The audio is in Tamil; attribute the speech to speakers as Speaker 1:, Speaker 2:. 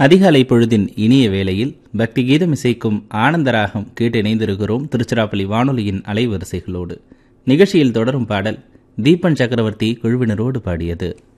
Speaker 1: அதிகாலை பொழுதின் இனிய வேளையில் பக்தி கீதம் இசைக்கும் ஆனந்தராகம் கேட்டு இணைந்திருக்கிறோம் திருச்சிராப்பள்ளி வானொலியின் அலைவரிசைகளோடு. நிகழ்ச்சியில் தொடரும் பாடல் தீபன் சக்கரவர்த்தி குழுவினரோடு பாடியது.